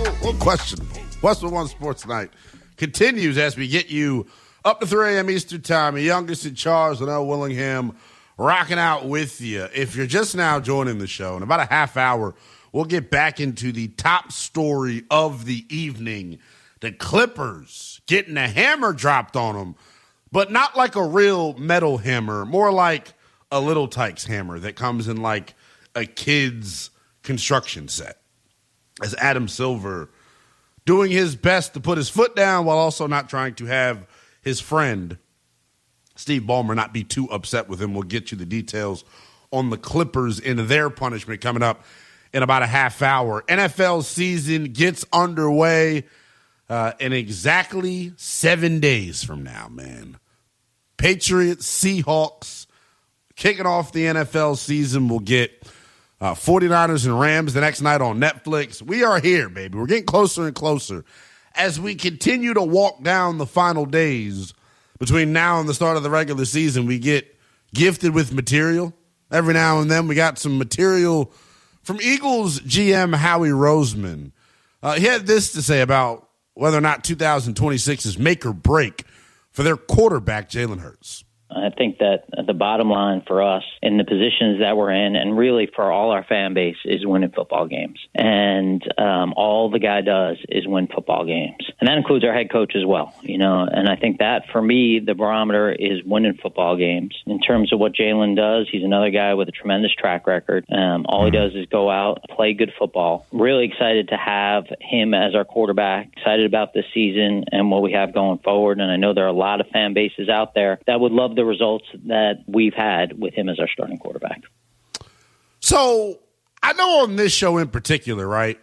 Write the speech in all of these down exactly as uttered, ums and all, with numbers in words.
little questionable. Westwood One Sports Night continues as we get you up to three a.m. Eastern Time. The youngest in charge, Linnell Willingham, rocking out with you. If you're just now joining the show, in about a half hour, we'll get back into the top story of the evening. The Clippers getting a hammer dropped on them, but not like a real metal hammer, more like a Little Tikes hammer that comes in like a kid's construction set. As Adam Silver doing his best to put his foot down while also not trying to have his friend Steve Ballmer not be too upset with him. We'll get you the details on the Clippers and their punishment coming up in about a half hour. N F L season gets underway uh, in exactly seven days from now, man. Patriots, Seahawks, kicking off the N F L season. We'll get uh, 49ers and Rams the next night on Netflix. We are here, baby. We're getting closer and closer as we continue to walk down the final days between now and the start of the regular season. We get gifted with material. Every now and then we got some material from Eagles G M Howie Roseman. Uh, he had this to say about whether or not two thousand twenty-six is make or break for their quarterback, Jalen Hurts. I think that the bottom line for us in the positions that we're in, and really for all our fan base, is winning football games. And um, all the guy does is win football games. And that includes our head coach as well, you know. And I think that, for me, the barometer is winning football games. In terms of what Jalen does, he's another guy with a tremendous track record. Um, all he does is go out, play good football. Really excited to have him as our quarterback. Excited about this season and what we have going forward. And I know there are a lot of fan bases out there that would love the results that we've had with him as our starting quarterback. So I know on this show in particular, right,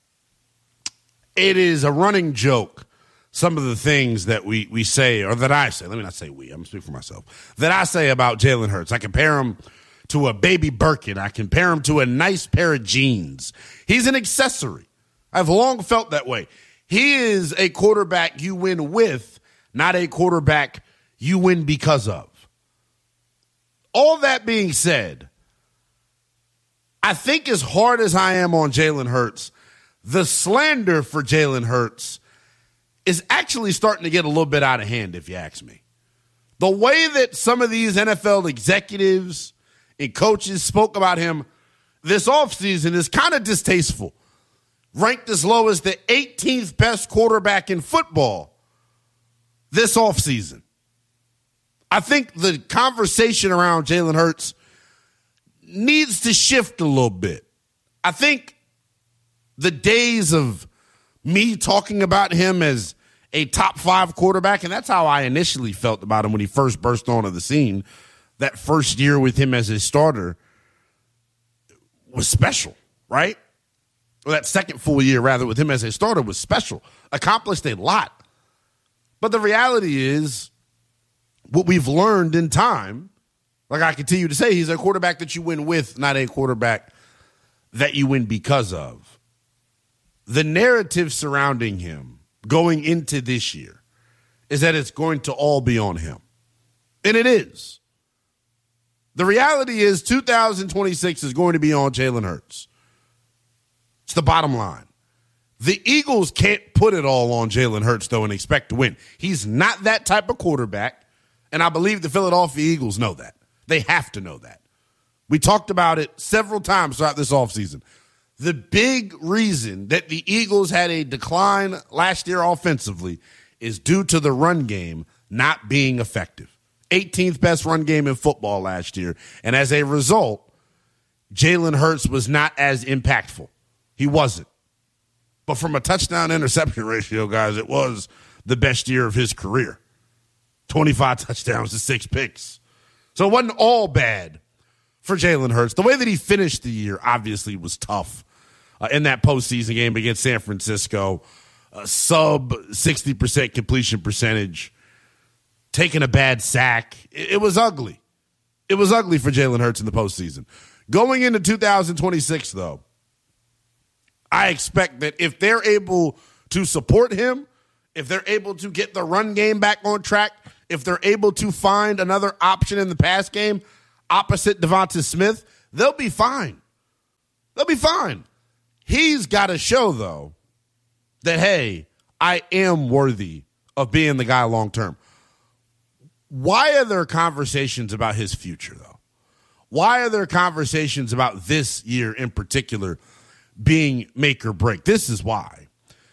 it is a running joke, some of the things that we, we say, or that I say, let me not say we, I'm speaking for myself, that I say about Jalen Hurts. I compare him to a baby Birkin. I compare him to a nice pair of jeans. He's an accessory. I've long felt that way. He is a quarterback you win with, not a quarterback you win because of. All that being said, I think as hard as I am on Jalen Hurts, the slander for Jalen Hurts is actually starting to get a little bit out of hand, if you ask me. The way that some of these N F L executives and coaches spoke about him this offseason is kind of distasteful. Ranked as low as the eighteenth best quarterback in football this offseason. I think the conversation around Jalen Hurts needs to shift a little bit. I think the days of me talking about him as a top five quarterback, and that's how I initially felt about him when he first burst onto the scene, that first year with him as his starter was special, right? Or that second full year, rather, with him as a starter was special. Accomplished a lot. But the reality is, what we've learned in time, like I continue to say, he's a quarterback that you win with, not a quarterback that you win because of. The narrative surrounding him going into this year is that it's going to all be on him. And it is. The reality is two thousand twenty-six is going to be on Jalen Hurts. It's the bottom line. The Eagles can't put it all on Jalen Hurts, though, and expect to win. He's not that type of quarterback. And I believe the Philadelphia Eagles know that. They have to know that. We talked about it several times throughout this offseason. The big reason that the Eagles had a decline last year offensively is due to the run game not being effective. eighteenth best run game in football last year. And as a result, Jalen Hurts was not as impactful. He wasn't. But from a touchdown interception ratio, guys, it was the best year of his career. twenty-five touchdowns to six picks. So it wasn't all bad for Jalen Hurts. The way that he finished the year obviously was tough uh, in that postseason game against San Francisco. Uh, sub sixty percent completion percentage, taking a bad sack. It, it was ugly. It was ugly for Jalen Hurts in the postseason. Going into two thousand twenty-six, though, I expect that if they're able to support him, if they're able to get the run game back on track, if they're able to find another option in the pass game opposite Devonta Smith, they'll be fine. They'll be fine. He's got to show, though, that, hey, I am worthy of being the guy long term. Why are there conversations about his future, though? Why are there conversations about this year in particular being make or break? This is why.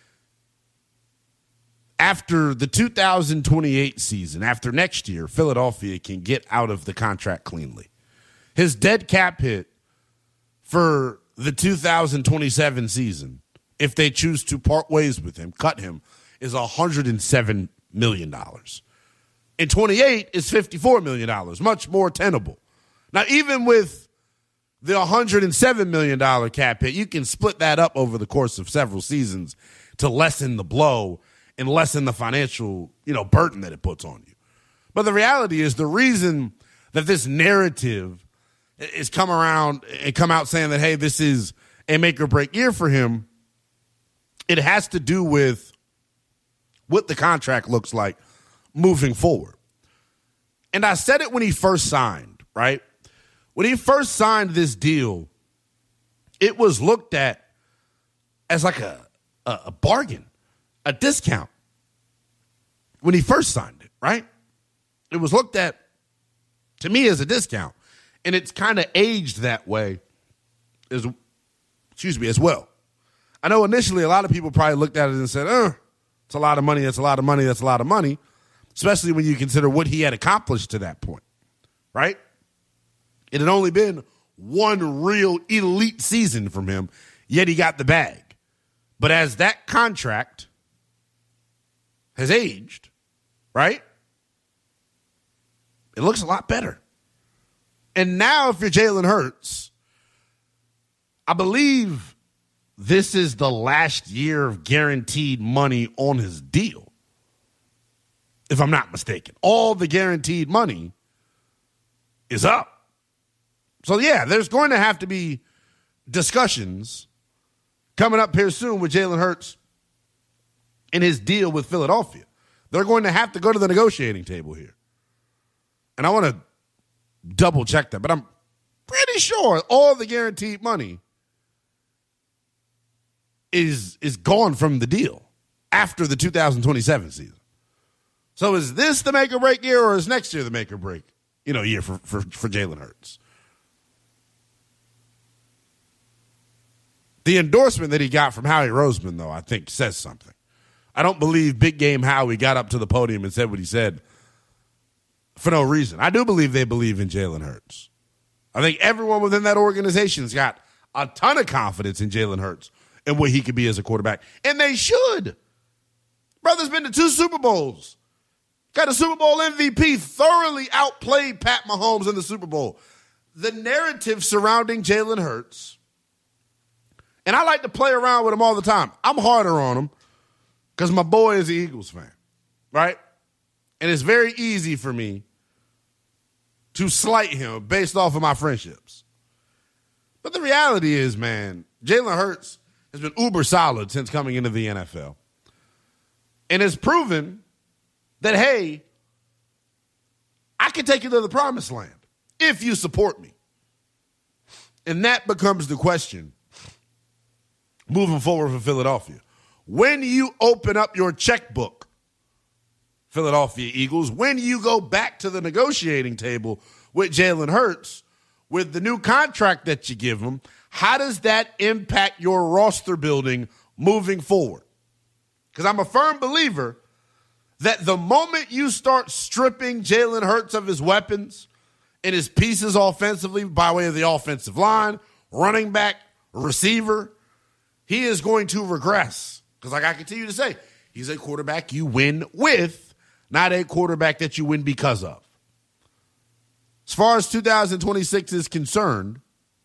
After the two thousand twenty-eight season, after next year, Philadelphia can get out of the contract cleanly. His dead cap hit for the two thousand twenty-seven season, if they choose to part ways with him, cut him, is one hundred seven million dollars. In twenty-eight is fifty-four million dollars, much more tenable. Now, even with the one hundred seven million dollars cap hit, you can split that up over the course of several seasons to lessen the blow and lessen the financial, you know, burden that it puts on you. But the reality is the reason that this narrative is come around and come out saying that, hey, this is a make or break year for him, it has to do with what the contract looks like moving forward. And I said it when he first signed, right? When he first signed this deal, it was looked at as like a, a, a bargain, a discount. When he first signed it, right? It was looked at, to me, as a discount. And it's kind of aged that way as, excuse me, as well. I know initially a lot of people probably looked at it and said, oh, it's a lot of money, that's a lot of money, that's a lot of money. Especially when you consider what he had accomplished to that point, right? It had only been one real elite season from him, yet he got the bag. But as that contract has aged, right, it looks a lot better. And now if you're Jalen Hurts, I believe this is the last year of guaranteed money on his deal. If I'm not mistaken, all the guaranteed money is up. So, yeah, there's going to have to be discussions coming up here soon with Jalen Hurts and his deal with Philadelphia. They're going to have to go to the negotiating table here. And I want to double check that, but I'm pretty sure all the guaranteed money is, is gone from the deal after the two thousand twenty-seven season. So is this the make or break year, or is next year the make or break, you know, year for, for, for Jalen Hurts? The endorsement that he got from Howie Roseman, though, I think says something. I don't believe Big Game Howie got up to the podium and said what he said for no reason. I do believe they believe in Jalen Hurts. I think everyone within that organization's got a ton of confidence in Jalen Hurts and what he could be as a quarterback. And they should. Brother's been to two Super Bowls. Got a Super Bowl M V P, thoroughly outplayed Pat Mahomes in the Super Bowl. The narrative surrounding Jalen Hurts, and I like to play around with him all the time. I'm harder on him because my boy is an Eagles fan, right? And it's very easy for me to slight him based off of my friendships. But the reality is, man, Jalen Hurts has been uber solid since coming into the N F L. And has proven that, hey, I can take you to the promised land if you support me. And that becomes the question moving forward for Philadelphia. When you open up your checkbook, Philadelphia Eagles, when you go back to the negotiating table with Jalen Hurts, with the new contract that you give him, how does that impact your roster building moving forward? Because I'm a firm believer that the moment you start stripping Jalen Hurts of his weapons and his pieces offensively by way of the offensive line, running back, receiver, he is going to regress. Because like I continue to say, he's a quarterback you win with, not a quarterback that you win because of. As far as two thousand twenty-six is concerned,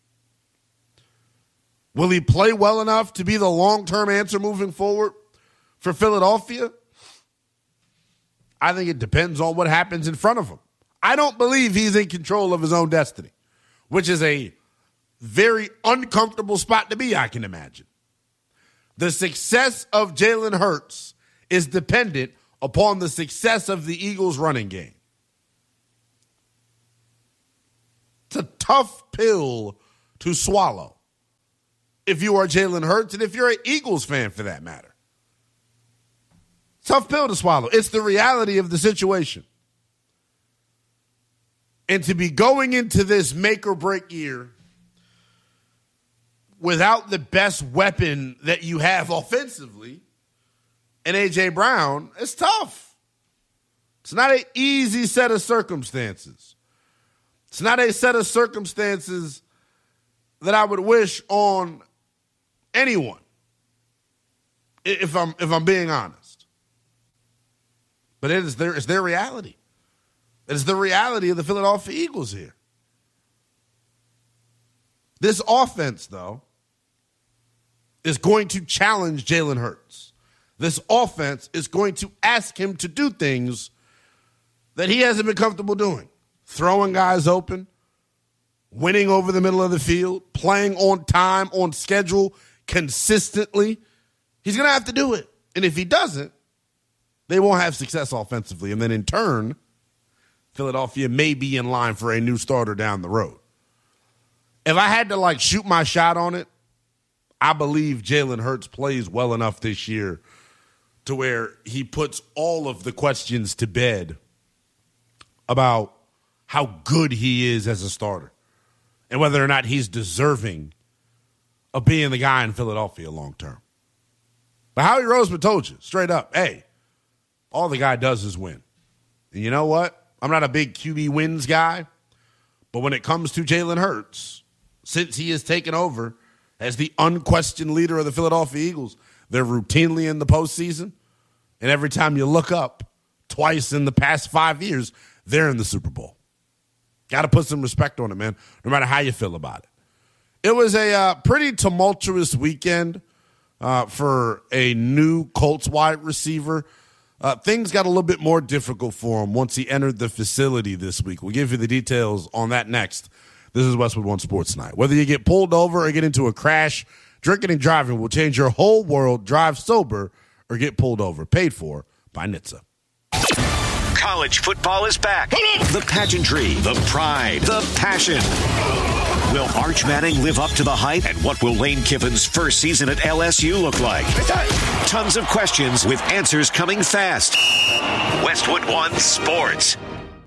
will he play well enough to be the long-term answer moving forward for Philadelphia? I think it depends on what happens in front of him. I don't believe he's in control of his own destiny, which is a very uncomfortable spot to be, I can imagine. The success of Jalen Hurts is dependent upon the success of the Eagles' running game. It's a tough pill to swallow if you are Jalen Hurts and if you're an Eagles fan for that matter. Tough pill to swallow. It's the reality of the situation. And to be going into this make or break year without the best weapon that you have offensively, and A J. Brown, it's tough. It's not an easy set of circumstances. It's not a set of circumstances that I would wish on anyone, if I'm if I'm being honest. But it is their it's their reality. It is the reality of the Philadelphia Eagles here. This offense, though, is going to challenge Jalen Hurts. This offense is going to ask him to do things that he hasn't been comfortable doing. Throwing guys open, winning over the middle of the field, playing on time, on schedule, consistently. He's going to have to do it. And if he doesn't, they won't have success offensively. And then in turn, Philadelphia may be in line for a new starter down the road. If I had to, like, shoot my shot on it, I believe Jalen Hurts plays well enough this year to where he puts all of the questions to bed about how good he is as a starter and whether or not he's deserving of being the guy in Philadelphia long term. But Howie Roseman told you straight up, hey, all the guy does is win. And you know what? I'm not a big Q B wins guy, but when it comes to Jalen Hurts, since he has taken over as the unquestioned leader of the Philadelphia Eagles, they're routinely in the postseason. And every time you look up, twice in the past five years, they're in the Super Bowl. Got to put some respect on it, man, no matter how you feel about it. It was a uh, pretty tumultuous weekend uh, for a new Colts wide receiver. Uh, things got a little bit more difficult for him once he entered the facility this week. We'll give you the details on that next. This is Westwood One Sports Night. Whether you get pulled over or get into a crash, drinking and driving will change your whole world. Drive sober or get pulled over. Paid for by N H T S A. College football is back. The pageantry, the pride, the passion. Will Arch Manning live up to the hype? And what will Lane Kiffin's first season at L S U look like? Tons of questions with answers coming fast. Westwood One Sports.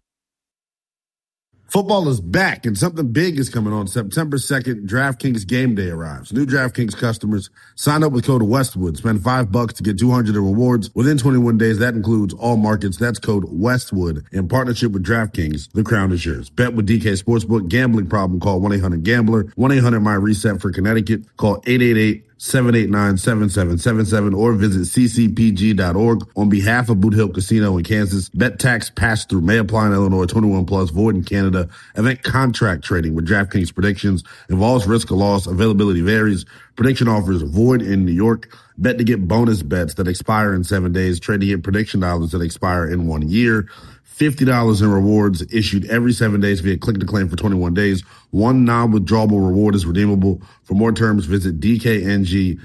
Football is back, and something big is coming on September second. DraftKings Game Day arrives. New DraftKings customers sign up with code Westwood. Spend five bucks to get two hundred in rewards within twenty-one days. That includes all markets. That's code Westwood. In partnership with DraftKings, the crown is yours. Bet with D K Sportsbook. Gambling problem? Call one eight hundred gambler. one eight hundred my reset for Connecticut. Call eight eight eight seven eight nine seven seven seven seven or visit c c p g dot org. On behalf of Boot Hill Casino in Kansas, bet tax pass-through may apply in Illinois, twenty-one plus, void in Canada. Event contract trading with DraftKings predictions involves risk of loss. Availability varies. Prediction offers void in New York. Bet to get bonus bets that expire in seven days. Trade to get prediction dollars that expire in one year. fifty dollars in rewards issued every seven days via click to claim for twenty-one days. One non-withdrawable reward is redeemable. For more terms, visit dkng.co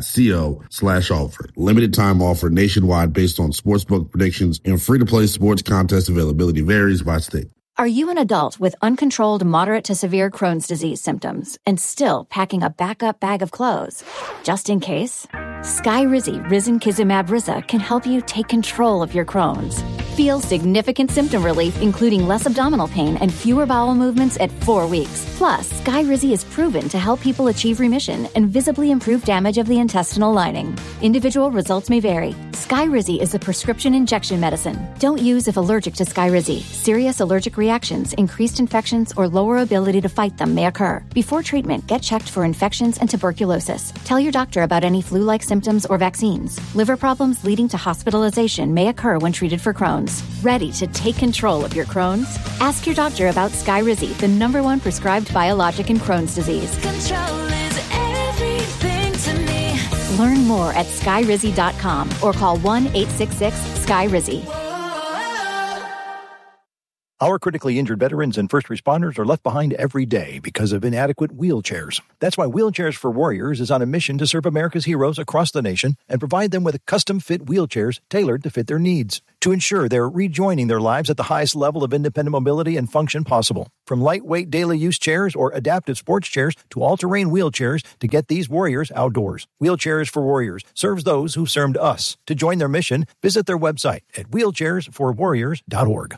slash offer. Limited time offer nationwide based on sportsbook predictions and free-to-play sports contest availability varies by state. Are you an adult with uncontrolled moderate to severe Crohn's disease symptoms and still packing a backup bag of clothes? Just in case, Skyrizi Risankizumab Riza can help you take control of your Crohn's. Feel significant symptom relief, including less abdominal pain and fewer bowel movements at four weeks. Plus, Skyrizi is proven to help people achieve remission and visibly improve damage of the intestinal lining. Individual results may vary. Skyrizi is a prescription injection medicine. Don't use if allergic to Skyrizi. Serious allergic reactions, increased infections, or lower ability to fight them may occur. Before treatment, get checked for infections and tuberculosis. Tell your doctor about any flu-like symptoms or vaccines. Liver problems leading to hospitalization may occur when treated for Crohn's. Ready to take control of your Crohn's? Ask your doctor about Skyrizi, the number one prescribed biologic in Crohn's disease. Control is everything to me. Learn more at skyrizi dot com or call one eight six six S K Y R I Z I. Our critically injured veterans and first responders are left behind every day because of inadequate wheelchairs. That's why Wheelchairs for Warriors is on a mission to serve America's heroes across the nation and provide them with custom-fit wheelchairs tailored to fit their needs to ensure they're rejoining their lives at the highest level of independent mobility and function possible. From lightweight daily use chairs or adaptive sports chairs to all-terrain wheelchairs to get these warriors outdoors. Wheelchairs for Warriors serves those who served us. To join their mission, visit their website at wheelchairs for warriors dot org.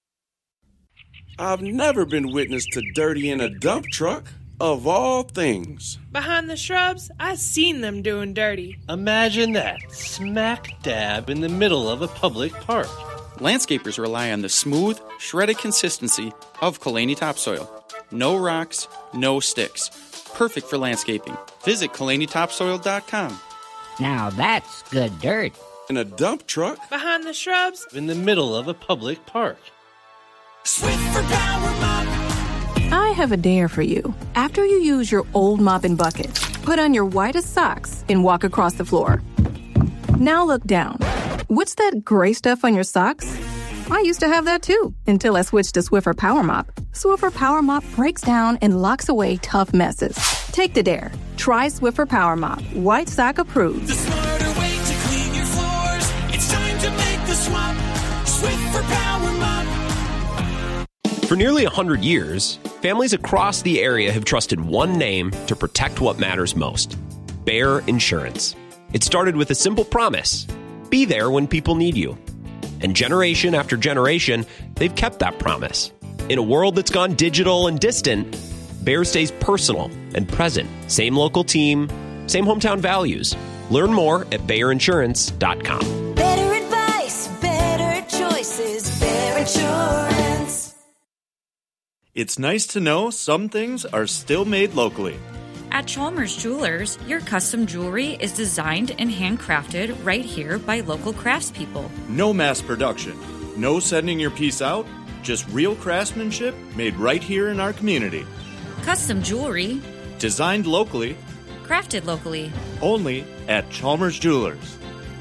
I've never been witness to dirty in a dump truck, of all things. Behind the shrubs, I seen them doing dirty. Imagine that, smack dab in the middle of a public park. Landscapers rely on the smooth, shredded consistency of Kalani topsoil. No rocks, no sticks. Perfect for landscaping. Visit Kalani Topsoil dot com. Now that's good dirt. In a dump truck? Behind the shrubs, in the middle of a public park. Swiffer Power Mop. I have a dare for you. After you use your old mopping bucket, put on your whitest socks and walk across the floor. Now look down. What's that gray stuff on your socks? I used to have that too, until I switched to Swiffer Power Mop. Swiffer Power Mop breaks down and locks away tough messes. Take the dare. Try Swiffer Power Mop. White sock approved. The smarter way to clean your floors. It's time to make the swap. Swiffer Power Mop. For nearly one hundred years, families across the area have trusted one name to protect what matters most: Bayer Insurance. It started with a simple promise: be there when people need you. And generation after generation, they've kept that promise. In a world that's gone digital and distant, Bayer stays personal and present. Same local team, same hometown values. Learn more at Bayer Insurance dot com. Better advice, better choices, Bayer Insurance. It's nice to know some things are still made locally. At Chalmers Jewelers, your custom jewelry is designed and handcrafted right here by local craftspeople. No mass production, no sending your piece out, just real craftsmanship made right here in our community. Custom jewelry, designed locally, crafted locally, only at Chalmers Jewelers.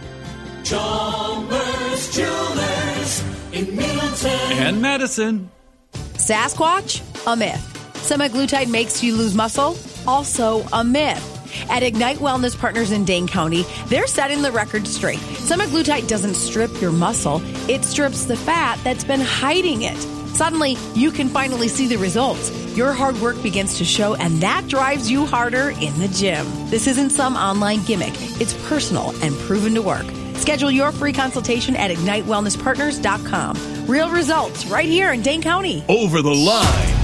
Chalmers Jewelers in Middleton and Madison. Sasquatch? A myth. Semaglutide makes you lose muscle? Also a myth. At Ignite Wellness Partners in Dane County, they're setting the record straight. Semaglutide doesn't strip your muscle, it strips the fat that's been hiding it. Suddenly, you can finally see the results. Your hard work begins to show, and that drives you harder in the gym. This isn't some online gimmick. It's personal and proven to work. Schedule your free consultation at ignite wellness partners dot com. Real results right here in Dane County. Over the Line.